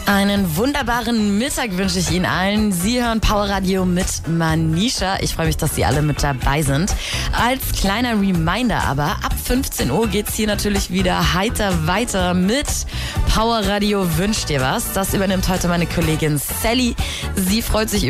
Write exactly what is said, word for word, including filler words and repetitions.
Einen wunderbaren Mittag wünsche ich Ihnen allen. Sie hören Power Radio mit Manisha. Ich freue mich, dass Sie alle mit dabei sind. Als kleiner Reminder aber, ab fünfzehn Uhr geht's hier natürlich wieder heiter weiter mit Power Radio Wünsch dir was. Das übernimmt heute meine Kollegin Sally. Sie freut sich